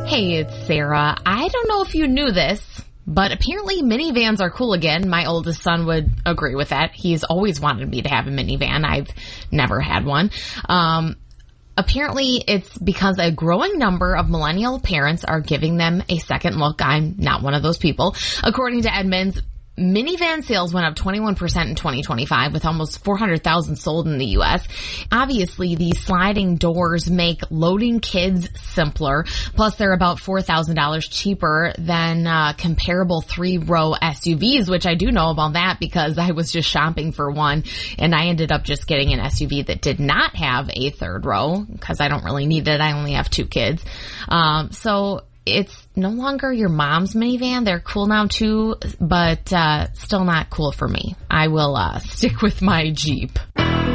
Hey, it's Sarah. I don't know if you knew this, but apparently minivans are cool again. My oldest son would agree with that. He's always wanted me to have a minivan. I've never had one. Apparently, it's because a growing number of millennial parents are giving them a second look. I'm not one of those people. According to Edmunds, minivan sales went up 21% in 2025 with almost 400,000 sold in the U.S. Obviously, these sliding doors make loading kids simpler. Plus, they're about $4,000 cheaper than comparable three-row SUVs, which I do know about that because I was just shopping for one and I ended up just getting an SUV that did not have a third row because I don't really need it. I only have two kids. So it's no longer your mom's minivan. They're cool now too, but still not cool for me. I will stick with my Jeep.